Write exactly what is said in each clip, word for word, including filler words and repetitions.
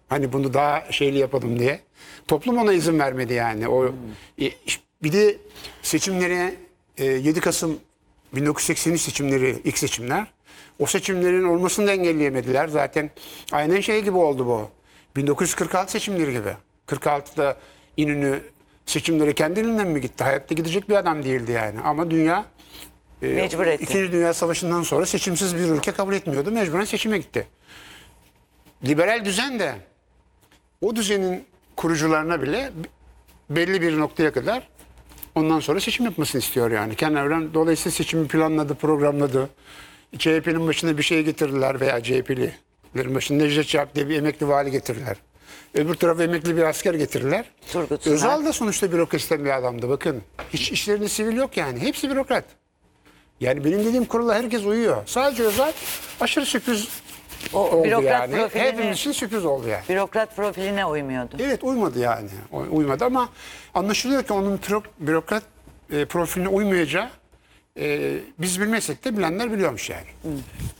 Hani bunu daha şeyli yapalım diye. Toplum ona izin vermedi yani. O hmm. Bir de seçimlere e, yedi Kasım bin dokuz yüz seksen üç seçimleri, ilk seçimler. O seçimlerin olmasını da engelleyemediler. Zaten aynen şey gibi oldu bu. bin dokuz yüz kırk altı seçimleri gibi. kırk altıda İnönü seçimleri kendiliğinden mi gitti? Hayatta gidecek bir adam değildi yani. Ama dünya e, İkinci Dünya Savaşı'ndan sonra seçimsiz bir ülke kabul etmiyordu. Mecburen seçime gitti. Liberal düzen de o düzenin kurucularına bile belli bir noktaya kadar ondan sonra seçim yapmasını istiyor yani. Kenan Evren dolayısıyla seçimi planladı, programladı. C H P'nin başına bir şey getirdiler veya C H P'lilerin başına Necdet Çağak diye bir emekli vali getirdiler. Öbür tarafa emekli bir asker getirdiler. Turgut Özal da sonuçta bürokrasiden bir adamdı. Bakın hiç işlerinde sivil yok yani. Hepsi bürokrat. Yani benim dediğim kurula herkes uyuyor. Sadece Özal aşırı sürpriz o, oldu yani. Profiline, hepimiz için sürpriz oldu yani. Bürokrat profiline uymuyordu. Evet uymadı yani. Uymadı ama anlaşılıyor ki onun bürokrat e, profiline uymayacağı e, biz bilmesek de bilenler biliyormuş yani. Hmm.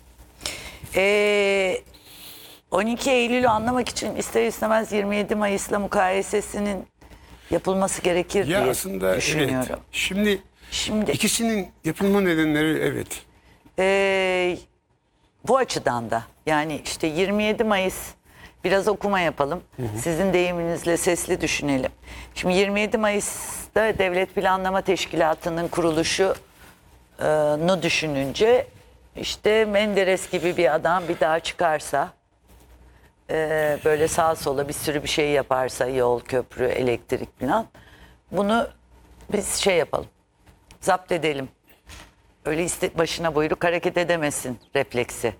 Eee... on iki Eylül'ü anlamak için ister istemez yirmi yedi Mayıs'la mukayesesinin yapılması gerekir ya diye aslında düşünüyorum. Evet. Şimdi, Şimdi ikisinin yapılma nedenleri evet. E, bu açıdan da yani işte yirmi yedi Mayıs biraz okuma yapalım. Hı hı. Sizin deyiminizle sesli düşünelim. Şimdi yirmi yedi Mayıs'ta Devlet Planlama Teşkilatı'nın kuruluşunu düşününce işte Menderes gibi bir adam bir daha çıkarsa Ee, böyle sağa sola bir sürü bir şey yaparsa yol, köprü, elektrik falan bunu biz şey yapalım, zapt edelim. Öyle iste, başına buyruk hareket edemesin refleksi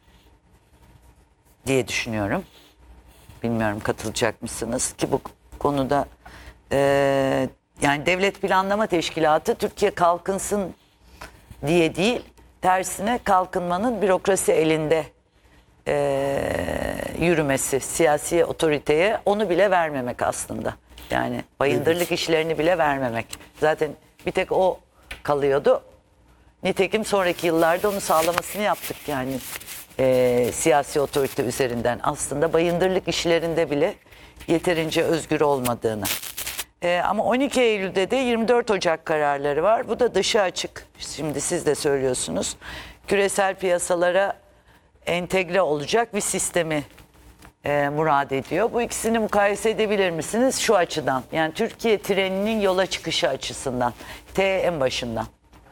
diye düşünüyorum. Bilmiyorum katılacak mısınız ki bu konuda e, yani Devlet Planlama Teşkilatı Türkiye kalkınsın diye değil, tersine kalkınmanın bürokrasi elinde Ee, yürümesi, siyasi otoriteye onu bile vermemek aslında. Yani bayındırlık evet. işlerini bile vermemek. Zaten bir tek o kalıyordu. Nitekim sonraki yıllarda onu sağlamasını yaptık yani e, siyasi otorite üzerinden. Aslında bayındırlık işlerinde bile yeterince özgür olmadığını. E, ama on iki Eylül'de de yirmi dört Ocak kararları var. Bu da dışı açık. Şimdi siz de söylüyorsunuz. Küresel piyasalara entegre olacak bir sistemi e, murad ediyor. Bu ikisini mukayese edebilir misiniz şu açıdan? Yani Türkiye treninin yola çıkışı açısından. T en başından.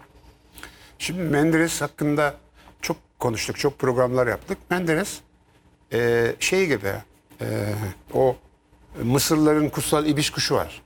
Şimdi Menderes hakkında çok konuştuk, çok programlar yaptık. Menderes e, şey gibi e, o Mısırlıların kutsal ibiş kuşu var.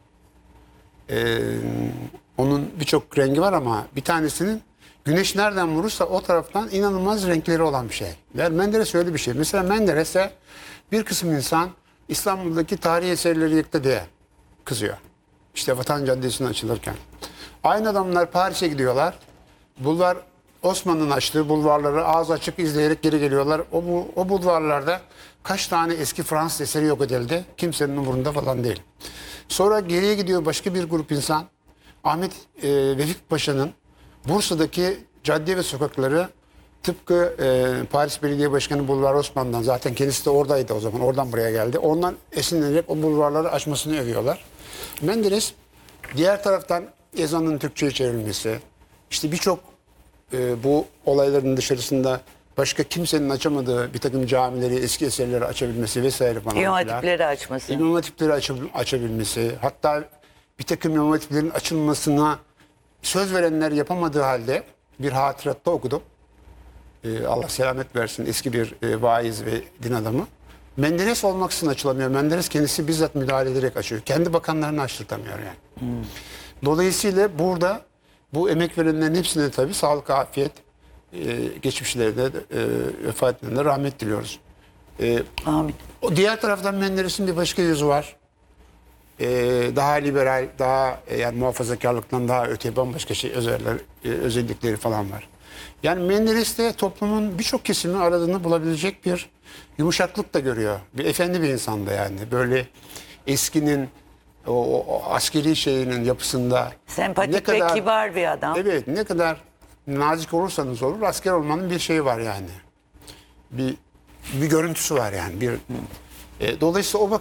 E, onun birçok rengi var ama bir tanesinin güneş nereden vurursa o taraftan inanılmaz renkleri olan bir şey. Yani Menderes öyle bir şey. Mesela Menderes'e bir kısım insan İstanbul'daki tarihi eserleri yıktı diye kızıyor. İşte Vatan Caddesi'nin açılırken. Aynı adamlar Paris'e gidiyorlar. Bulvar Osmanlı'nın açtığı bulvarları ağzı açık izleyerek geri geliyorlar. O, bu, o bulvarlarda kaç tane eski Fransız eseri yok edildi. Kimsenin umurunda falan değil. Sonra geriye gidiyor başka bir grup insan. Ahmet e, Vefik Paşa'nın Bursa'daki cadde ve sokakları tıpkı e, Paris Belediye Başkanı Bulvar Osman'dan, zaten kendisi de oradaydı o zaman, oradan buraya geldi. Ondan esinlenerek o bulvarları açmasını övüyorlar. Menderes diğer taraftan ezanın Türkçe'ye çevrilmesi, işte birçok e, bu olayların dışarısında başka kimsenin açamadığı bir takım camileri, eski eserleri açabilmesi vesaire falan. İmam hatipleri açması. İmam hatipleri açabilmesi, hatta bir takım imam hatiplerin açılmasına söz verenler yapamadığı halde bir hatıratta okudum. Ee, Allah selamet versin, eski bir e, vaiz ve din adamı. Menderes olmaksızın açılamıyor. Menderes kendisi bizzat müdahale ederek açıyor. Kendi bakanlarını açtırtamıyor yani. Hmm. Dolayısıyla burada bu emek verenlerin hepsine tabii sağlık, afiyet, e, geçmişlerinde e, vefat edenlere rahmet diliyoruz. E, Amin. O diğer taraftan Menderes'in bir başka yüzü var. Ee, daha liberal, daha e, yani muhafazakarlıktan daha öte bambaşka şey özeller, e, özellikleri falan var. Yani Menderes'te toplumun birçok kesimini aradığını bulabilecek bir yumuşaklık da görüyor. Bir efendi bir insan da yani. Böyle eskinin o, o askeri şeyinin yapısında sempatik ne kadar, ve kibar bir adam. Evet, ne kadar nazik olursanız olur, asker olmanın bir şeyi var yani. Bir bir görüntüsü var yani. Bir E, dolayısıyla o bak